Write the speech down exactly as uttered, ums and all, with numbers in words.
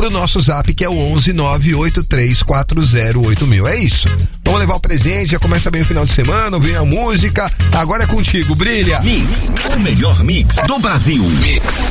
pro nosso zap, que é o onze nove oito três quatro zero oito mil. É isso. Vamos levar o presente, já começa bem o final de semana, ouvir a música. Agora é contigo, brilha. Mix, o melhor mix do Brasil. Mix.